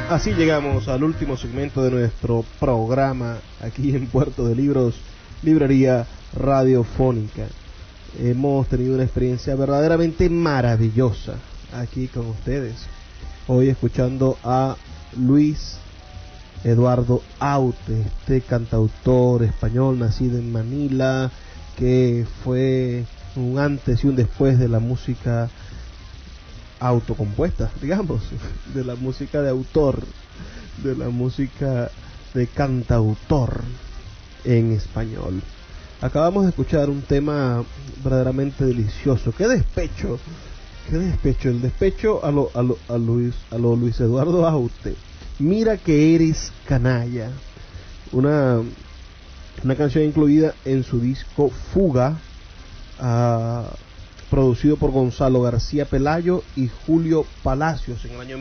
Así llegamos al último segmento de nuestro programa aquí en Puerto de Libros, Librería Radiofónica. Hemos tenido una experiencia verdaderamente maravillosa aquí con ustedes. Hoy escuchando a Luis Eduardo Aute, este cantautor español nacido en Manila, que fue un antes y un después de la música autocompuesta, digamos, de la música de autor, de la música de cantautor en español. Acabamos de escuchar un tema verdaderamente delicioso. Qué despecho, el despecho a lo Luis Eduardo Aute. Mira que eres canalla, una canción incluida en su disco Fuga, producido por Gonzalo García Pelayo y Julio Palacios en el año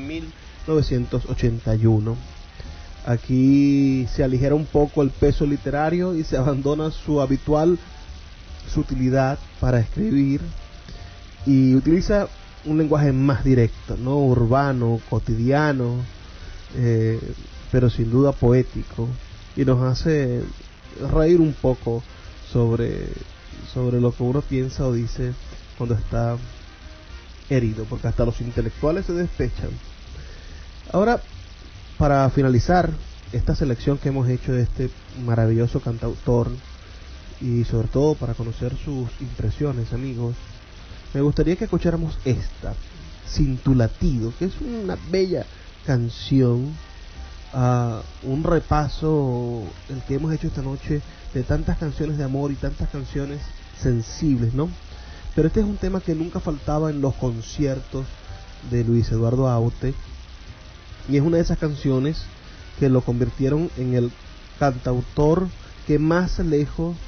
1981. Aquí se aligera un poco el peso literario y se abandona su habitual sutilidad para escribir y utiliza un lenguaje más directo, no urbano, cotidiano, pero sin duda poético, y nos hace reír un poco sobre lo que uno piensa o dice cuando está herido, porque hasta los intelectuales se despechan. Ahora, para finalizar esta selección que hemos hecho de este maravilloso cantautor, y sobre todo para conocer sus impresiones, amigos, me gustaría que escucháramos esta, Sin tu latido, que es una bella canción, un repaso el que hemos hecho esta noche de tantas canciones de amor y tantas canciones sensibles, ¿no? Pero este es un tema que nunca faltaba en los conciertos de Luis Eduardo Aute, y es una de esas canciones que lo convirtieron en el cantautor que más lejos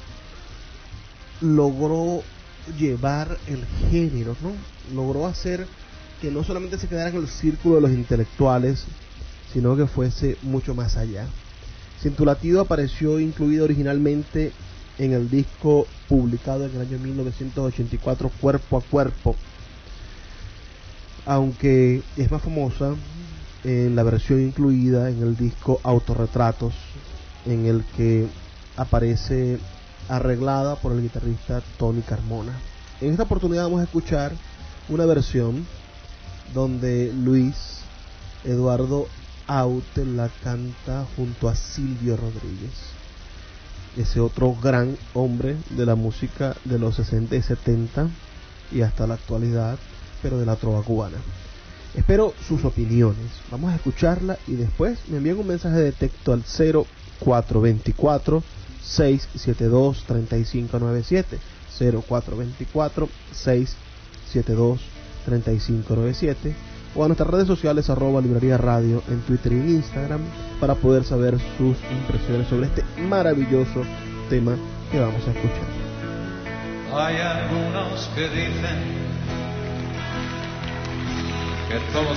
logró llevar el género, ¿no? Logró hacer que no solamente se quedara en el círculo de los intelectuales, sino que fuese mucho más allá. Sin tu latido apareció incluido originalmente en el disco publicado en el año 1984, Cuerpo a Cuerpo, aunque es más famosa en la versión incluida en el disco Autorretratos, en el que aparece arreglada por el guitarrista Tony Carmona. En esta oportunidad vamos a escuchar una versión donde Luis Eduardo Aute la canta junto a Silvio Rodríguez, ese otro gran hombre de la música de los 60 y 70 y hasta la actualidad, pero de la trova cubana. Espero sus opiniones. Vamos a escucharla y después me envían un mensaje de texto al 0424 672 3597, 0424 672 3597, o a nuestras redes sociales @librería radio en Twitter y en Instagram, para poder saber sus impresiones sobre este maravilloso tema que vamos a escuchar. Hay algunos que dicen que todos